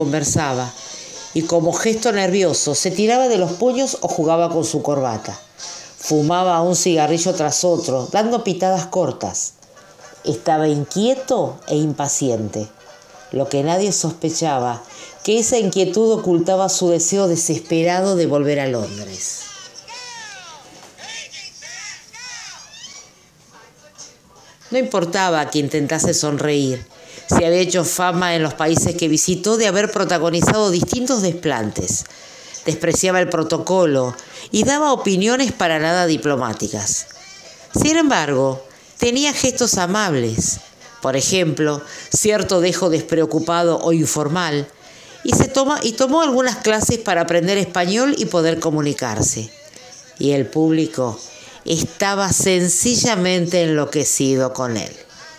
conversaba y como gesto nervioso se tiraba de los puños o jugaba con su corbata. Fumaba un cigarrillo tras otro, dando pitadas cortas. Estaba inquieto e impaciente. Lo que nadie sospechaba, que esa inquietud ocultaba su deseo desesperado de volver a Londres. No importaba que intentase sonreír. Se había hecho fama en los países que visitó de haber protagonizado distintos desplantes. Despreciaba el protocolo y daba opiniones para nada diplomáticas. Sin embargo, tenía gestos amables. Por ejemplo, cierto dejo despreocupado o informal, y tomó algunas clases para aprender español y poder comunicarse. Y el público estaba sencillamente enloquecido con él.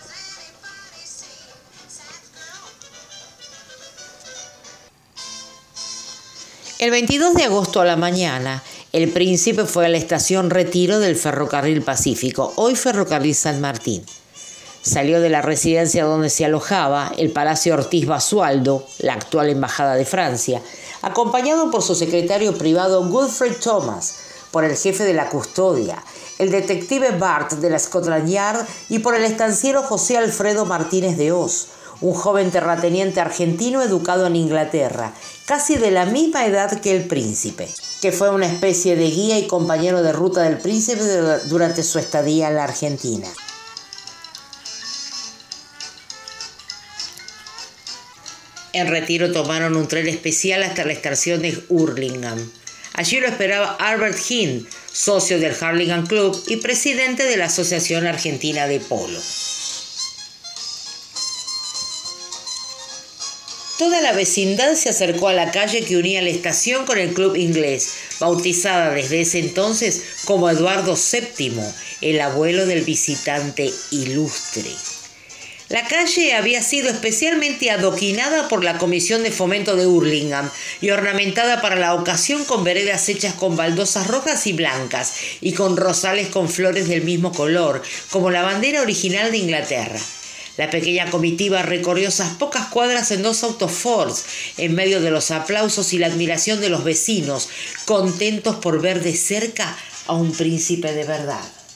El 22 de agosto a la mañana, el príncipe fue a la estación Retiro del Ferrocarril Pacífico, hoy Ferrocarril San Martín. Salió de la residencia donde se alojaba, el Palacio Ortiz Basualdo, la actual Embajada de Francia, acompañado por su secretario privado Wilfred Thomas, por el jefe de la custodia, el detective Bart de la Scotland Yard y por el estanciero José Alfredo Martínez de Oz, un joven terrateniente argentino educado en Inglaterra, casi de la misma edad que el príncipe, que fue una especie de guía y compañero de ruta del príncipe durante su estadía en la Argentina. En Retiro tomaron un tren especial hasta la estación de Hurlingham. Allí lo esperaba Albert Hind, socio del Hurlingham Club y presidente de la Asociación Argentina de Polo. Toda la vecindad se acercó a la calle que unía la estación con el club inglés, bautizada desde ese entonces como Eduardo VII, el abuelo del visitante ilustre. La calle había sido especialmente adoquinada por la Comisión de Fomento de Hurlingham y ornamentada para la ocasión con veredas hechas con baldosas rojas y blancas y con rosales con flores del mismo color, como la bandera original de Inglaterra. La pequeña comitiva recorrió esas pocas cuadras en 2 autos Ford, en medio de los aplausos y la admiración de los vecinos, contentos por ver de cerca a un príncipe de verdad.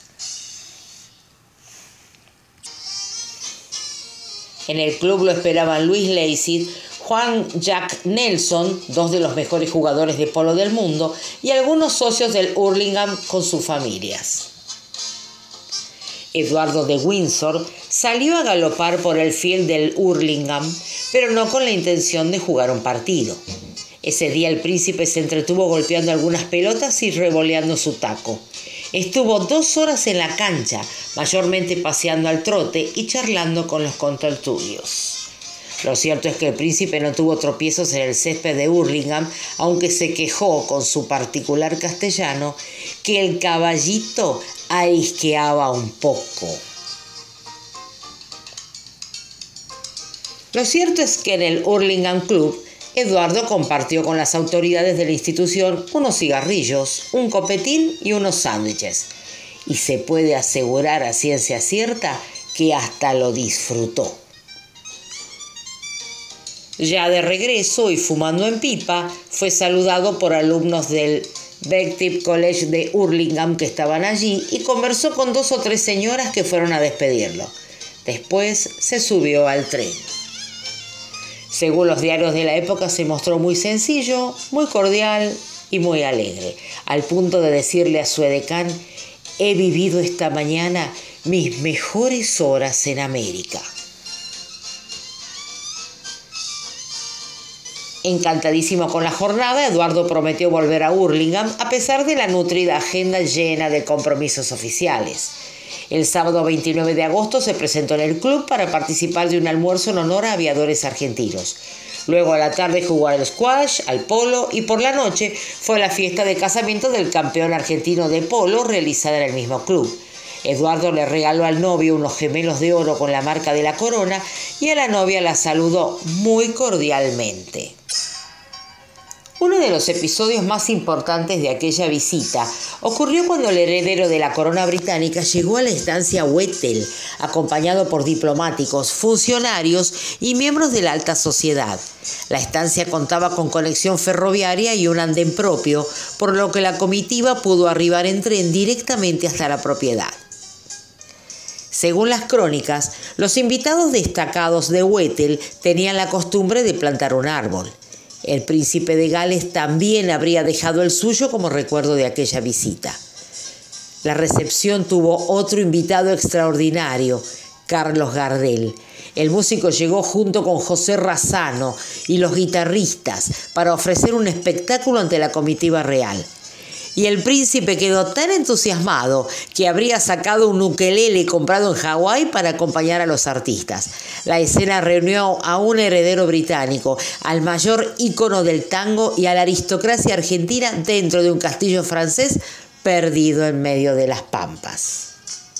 En el club lo esperaban Louis Lacy, Juan Jack Nelson, 2 de los mejores jugadores de polo del mundo, y algunos socios del Hurlingham con sus familias. Eduardo de Windsor salió a galopar por el field del Hurlingham, pero no con la intención de jugar un partido. Ese día el príncipe se entretuvo golpeando algunas pelotas y revoleando su taco. Estuvo 2 horas en la cancha, mayormente paseando al trote y charlando con los contertulios. Lo cierto es que el príncipe no tuvo tropiezos en el césped de Hurlingham, aunque se quejó con su particular castellano que el caballito aisqueaba un poco. Lo cierto es que en el Hurlingham Club, Eduardo compartió con las autoridades de la institución unos cigarrillos, un copetín y unos sándwiches. Y se puede asegurar a ciencia cierta que hasta lo disfrutó. Ya de regreso y fumando en pipa, fue saludado por alumnos del Bective College de Hurlingham que estaban allí y conversó con 2 o 3 señoras que fueron a despedirlo. Después se subió al tren. Según los diarios de la época, se mostró muy sencillo, muy cordial y muy alegre, al punto de decirle a su edecán: «He vivido esta mañana mis mejores horas en América». Encantadísimo con la jornada, Eduardo prometió volver a Hurlingham a pesar de la nutrida agenda llena de compromisos oficiales. El sábado 29 de agosto se presentó en el club para participar de un almuerzo en honor a aviadores argentinos. Luego a la tarde jugó al squash, al polo y por la noche fue a la fiesta de casamiento del campeón argentino de polo realizada en el mismo club. Eduardo le regaló al novio unos gemelos de oro con la marca de la corona y a la novia la saludó muy cordialmente. Uno de los episodios más importantes de aquella visita ocurrió cuando el heredero de la corona británica llegó a la estancia Wethel, acompañado por diplomáticos, funcionarios y miembros de la alta sociedad. La estancia contaba con conexión ferroviaria y un andén propio, por lo que la comitiva pudo arribar en tren directamente hasta la propiedad. Según las crónicas, los invitados destacados de Wethel tenían la costumbre de plantar un árbol. El príncipe de Gales también habría dejado el suyo como recuerdo de aquella visita. La recepción tuvo otro invitado extraordinario, Carlos Gardel. El músico llegó junto con José Razzano y los guitarristas para ofrecer un espectáculo ante la comitiva real. Y el príncipe quedó tan entusiasmado que habría sacado un ukelele comprado en Hawái para acompañar a los artistas. La escena reunió a un heredero británico, al mayor ícono del tango y a la aristocracia argentina dentro de un castillo francés perdido en medio de las pampas.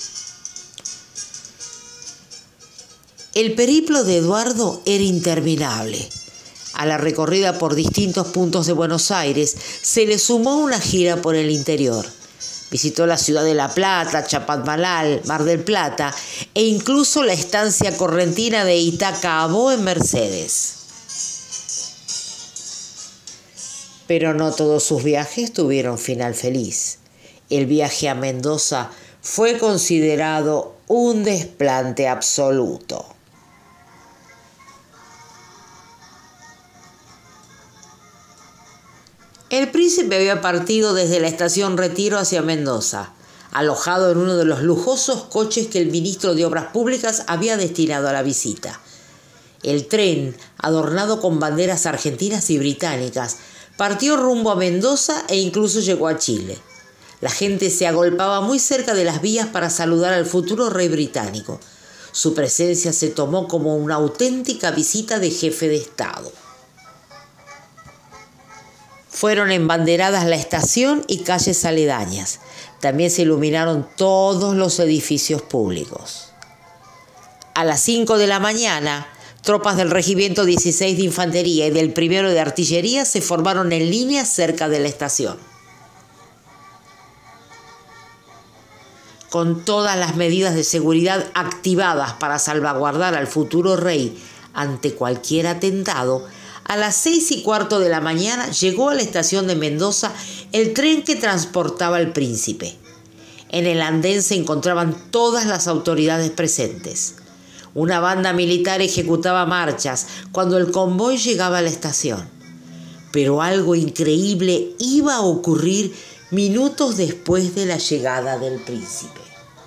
El periplo de Eduardo era interminable. A la recorrida por distintos puntos de Buenos Aires se le sumó una gira por el interior. Visitó la ciudad de La Plata, Chapadmalal, Mar del Plata e incluso la estancia correntina de Itacabó en Mercedes. Pero no todos sus viajes tuvieron final feliz. El viaje a Mendoza fue considerado un desplante absoluto. El príncipe había partido desde la estación Retiro hacia Mendoza, alojado en uno de los lujosos coches que el ministro de Obras Públicas había destinado a la visita. El tren, adornado con banderas argentinas y británicas, partió rumbo a Mendoza e incluso llegó a Chile. La gente se agolpaba muy cerca de las vías para saludar al futuro rey británico. Su presencia se tomó como una auténtica visita de jefe de Estado. Fueron embanderadas la estación y calles aledañas. También se iluminaron todos los edificios públicos. A las 5 de la mañana, tropas del Regimiento 16 de Infantería y del 1 de Artillería se formaron en línea cerca de la estación. Con todas las medidas de seguridad activadas para salvaguardar al futuro rey ante cualquier atentado, a las 6:15 de la mañana llegó a la estación de Mendoza el tren que transportaba al príncipe. En el andén se encontraban todas las autoridades presentes. Una banda militar ejecutaba marchas cuando el convoy llegaba a la estación. Pero algo increíble iba a ocurrir minutos después de la llegada del príncipe.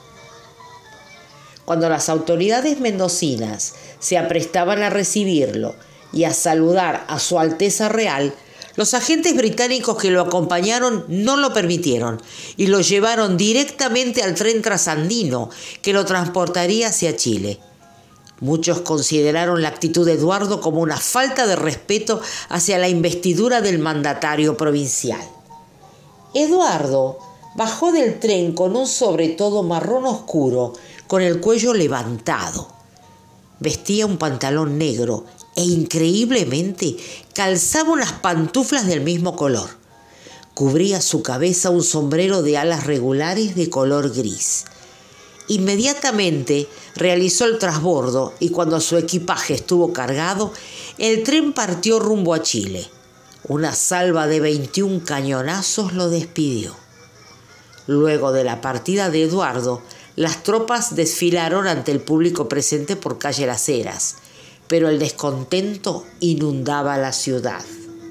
Cuando las autoridades mendocinas se aprestaban a recibirlo y a saludar a su Alteza Real, los agentes británicos que lo acompañaron no lo permitieron y lo llevaron directamente al tren trasandino que lo transportaría hacia Chile. Muchos consideraron la actitud de Eduardo como una falta de respeto hacia la investidura del mandatario provincial. Eduardo bajó del tren con un sobretodo marrón oscuro, con el cuello levantado. Vestía un pantalón negro e increíblemente calzaba unas pantuflas del mismo color. Cubría su cabeza un sombrero de alas regulares de color gris. Inmediatamente realizó el trasbordo y cuando su equipaje estuvo cargado, el tren partió rumbo a Chile. Una salva de 21 cañonazos lo despidió. Luego de la partida de Eduardo, las tropas desfilaron ante el público presente por calle Las Heras, pero el descontento inundaba la ciudad.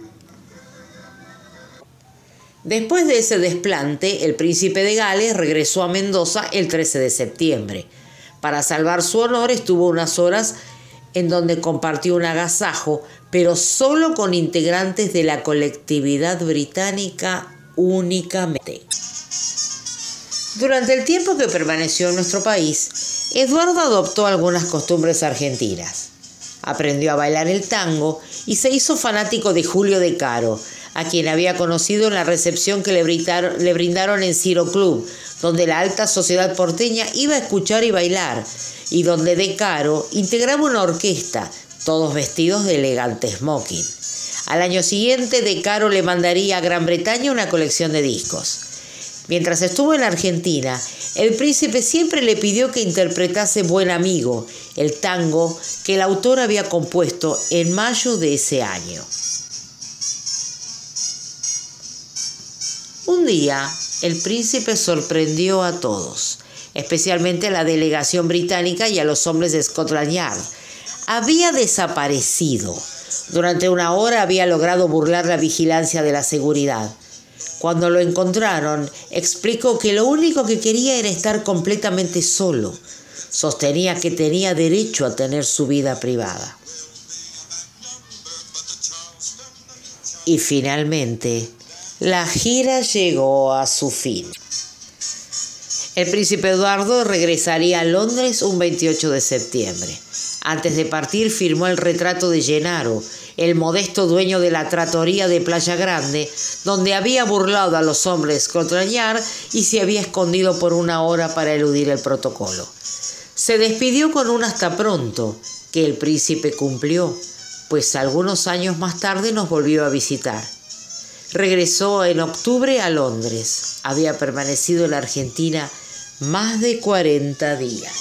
Después de ese desplante, el príncipe de Gales regresó a Mendoza el 13 de septiembre. Para salvar su honor estuvo unas horas en donde compartió un agasajo, pero solo con integrantes de la colectividad británica únicamente. Durante el tiempo que permaneció en nuestro país, Eduardo adoptó algunas costumbres argentinas. Aprendió a bailar el tango y se hizo fanático de Julio De Caro, a quien había conocido en la recepción que le brindaron en Ciro Club, donde la alta sociedad porteña iba a escuchar y bailar, y donde De Caro integraba una orquesta, todos vestidos de elegante smoking. Al año siguiente, De Caro le mandaría a Gran Bretaña una colección de discos. Mientras estuvo en Argentina, el príncipe siempre le pidió que interpretase Buen Amigo, el tango que el autor había compuesto en mayo de ese año. Un día, el príncipe sorprendió a todos, especialmente a la delegación británica y a los hombres de Scotland Yard. Había desaparecido. Durante una hora había logrado burlar la vigilancia de la seguridad. Cuando lo encontraron, explicó que lo único que quería era estar completamente solo. Sostenía que tenía derecho a tener su vida privada. Y finalmente, la gira llegó a su fin. El príncipe Eduardo regresaría a Londres un 28 de septiembre. Antes de partir firmó el retrato de Gennaro, el modesto dueño de la trattoria de Playa Grande, donde había burlado a los hombres de Scotland Yard y se había escondido por una hora para eludir el protocolo. Se despidió con un hasta pronto, que el príncipe cumplió, pues algunos años más tarde nos volvió a visitar. Regresó en octubre a Londres. Había permanecido en la Argentina más de 40 días.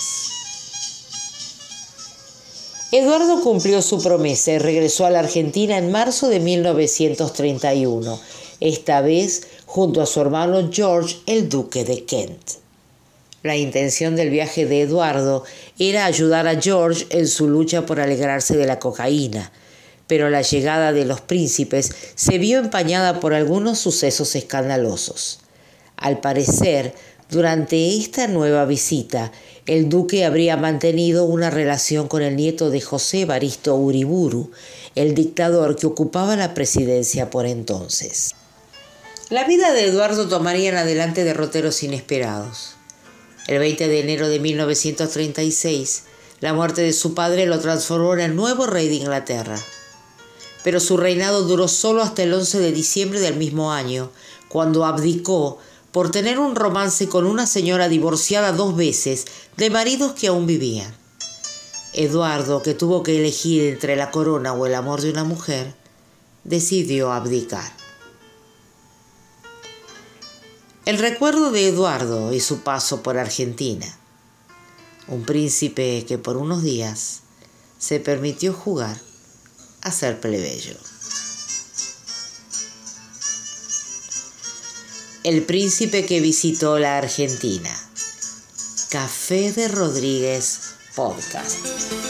Eduardo cumplió su promesa y regresó a la Argentina en marzo de 1931, esta vez junto a su hermano George, el duque de Kent. La intención del viaje de Eduardo era ayudar a George en su lucha por alegrarse de la cocaína, pero la llegada de los príncipes se vio empañada por algunos sucesos escandalosos. Al parecer, durante esta nueva visita, el duque habría mantenido una relación con el nieto de José Evaristo Uriburu, el dictador que ocupaba la presidencia por entonces. La vida de Eduardo tomaría en adelante derroteros inesperados. El 20 de enero de 1936, la muerte de su padre lo transformó en el nuevo rey de Inglaterra. Pero su reinado duró solo hasta el 11 de diciembre del mismo año, cuando abdicó por tener un romance con una señora divorciada 2 veces de maridos que aún vivían. Eduardo, que tuvo que elegir entre la corona o el amor de una mujer, decidió abdicar. El recuerdo de Eduardo y su paso por Argentina. Un príncipe que por unos días se permitió jugar a ser plebeyo. El príncipe que visitó la Argentina. Café de Rodríguez Podcast.